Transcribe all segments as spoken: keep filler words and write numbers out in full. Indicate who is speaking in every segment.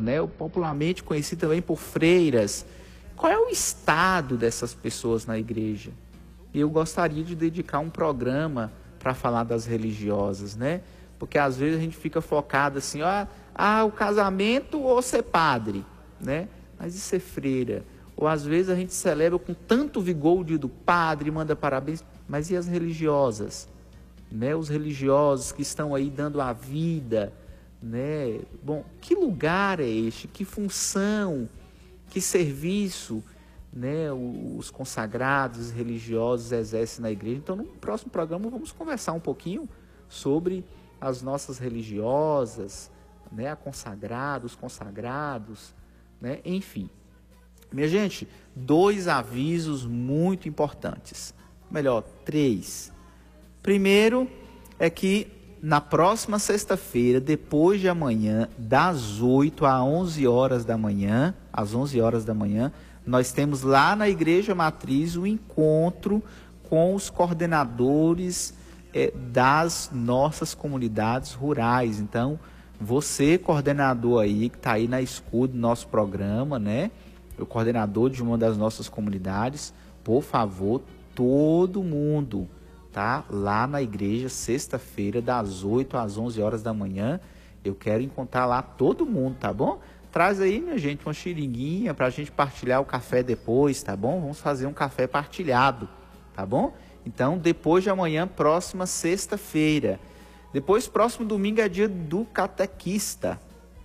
Speaker 1: né? Popularmente conhecido também por freiras. Qual é o estado dessas pessoas na igreja? Eu gostaria de dedicar um programa para falar das religiosas, né? Porque às vezes a gente fica focado assim, ó, ah, o casamento ou ser padre, né? Mas e ser freira? Ou às vezes a gente celebra com tanto vigor o dia do padre, manda parabéns, mas e as religiosas? Né? Os religiosos que estão aí dando a vida, né? Bom, que lugar é este? Que função, que serviço, né? Os consagrados, os religiosos exercem na igreja. Então, no próximo programa vamos conversar um pouquinho sobre as nossas religiosas, né? A consagrados, consagrados, né? Enfim. Minha gente, dois avisos muito importantes. Melhor, três. Primeiro é que na próxima sexta-feira, depois de amanhã, das oito às onze horas da manhã, às onze horas da manhã, nós temos lá na Igreja Matriz um encontro com os coordenadores é, das nossas comunidades rurais. Então, você, coordenador aí, que está aí na escuta do nosso programa, né? O coordenador de uma das nossas comunidades, por favor, todo mundo, tá? Lá na igreja, sexta-feira, das oito às onze horas da manhã. Eu quero encontrar lá todo mundo, tá bom? Traz aí, minha gente, uma xeringuinha para a gente partilhar o café depois, tá bom? Vamos fazer um café partilhado, tá bom? Então, depois de amanhã, próxima sexta-feira. Depois, próximo domingo é dia do catequista,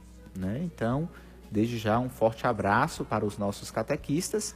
Speaker 1: né? Então, desde já um forte abraço para os nossos catequistas.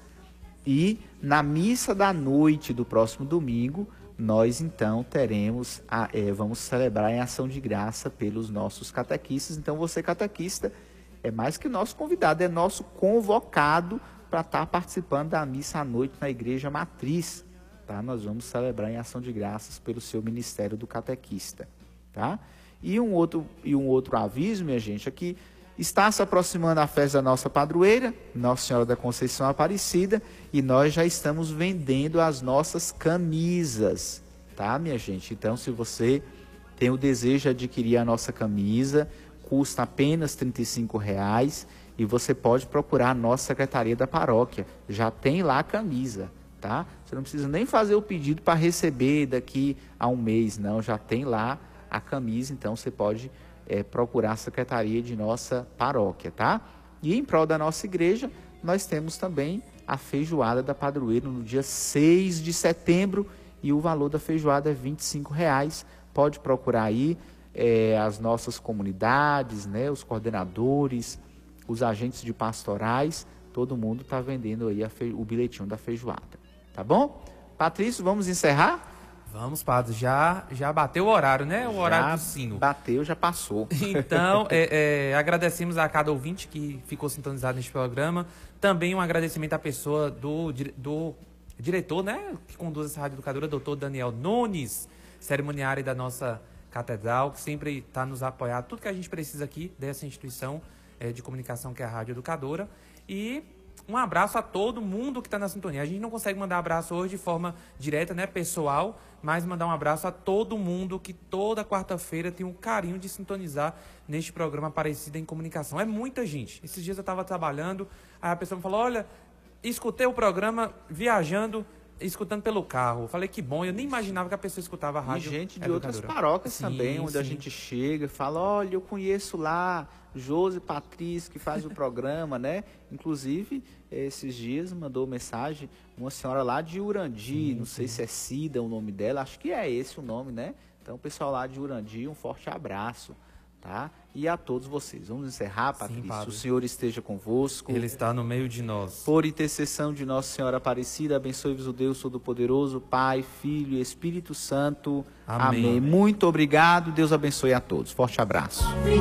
Speaker 1: E na missa da noite do próximo domingo, nós então teremos, a, é, vamos celebrar em ação de graça pelos nossos catequistas. Então você, catequista, é mais que nosso convidado, é nosso convocado para estar participando da missa à noite na Igreja Matriz. Tá? Nós vamos celebrar em ação de graças pelo seu ministério do catequista. Tá? E, um outro, e um outro aviso, minha gente, é que está se aproximando a festa da nossa padroeira, Nossa Senhora da Conceição Aparecida, e nós já estamos vendendo as nossas camisas, tá, minha gente? Então, se você tem o desejo de adquirir a nossa camisa, custa apenas trinta e cinco reais e você pode procurar a nossa secretaria da paróquia. Já tem lá a camisa, tá? Você não precisa nem fazer o pedido para receber daqui a um mês, não. Já tem lá a camisa, então você pode é, procurar a secretaria de nossa paróquia, tá? E em prol da nossa igreja, nós temos também a feijoada da padroeira no dia seis de setembro e o valor da feijoada é vinte e cinco reais. Pode procurar aí é, as nossas comunidades, né, os coordenadores, os agentes de pastorais, todo mundo está vendendo aí a fe... o bilhetinho da feijoada, tá bom? Patrício, vamos encerrar?
Speaker 2: Vamos, padre, já, já bateu o horário, né? O
Speaker 1: já
Speaker 2: horário do sino.
Speaker 1: Bateu, já passou.
Speaker 2: Então, é, é, agradecemos a cada ouvinte que ficou sintonizado neste programa. Também um agradecimento à pessoa do, do diretor, né? Que conduz essa Rádio Educadora, doutor Daniel Nunes, cerimoniário da nossa catedral, que sempre está nos apoiando. Tudo que a gente precisa aqui dessa instituição é, de comunicação que é a Rádio Educadora. E um abraço a todo mundo que está na sintonia. A gente não consegue mandar abraço hoje de forma direta, né, pessoal, mas mandar um abraço a todo mundo que toda quarta-feira tem o carinho de sintonizar neste programa Aparecida em Comunicação. É muita gente. Esses dias eu estava trabalhando, aí a pessoa me falou, olha, escutei o programa viajando, escutando pelo carro. Eu falei, que bom, eu nem imaginava que a pessoa escutava a rádio.
Speaker 1: E gente de
Speaker 2: educadora.
Speaker 1: outras paróquias
Speaker 2: Sim,
Speaker 1: também, onde
Speaker 2: sim.
Speaker 1: a gente chega e fala, olha, eu conheço lá Josi Patrício, que faz o programa, né? Inclusive, esses dias mandou mensagem uma senhora lá de Urandi, sim, não sei sim. se é Cida o nome dela, acho que é esse o nome, né? Então, pessoal lá de Urandi, um forte abraço, tá? E a todos vocês. Vamos encerrar, Patrício. Sim, o Senhor esteja convosco.
Speaker 2: Ele está no meio de nós.
Speaker 1: Por intercessão de Nossa Senhora Aparecida, abençoe-vos o Deus Todo-Poderoso, Pai, Filho e Espírito Santo. Amém. Amém. Muito obrigado. Deus abençoe a todos. Forte abraço.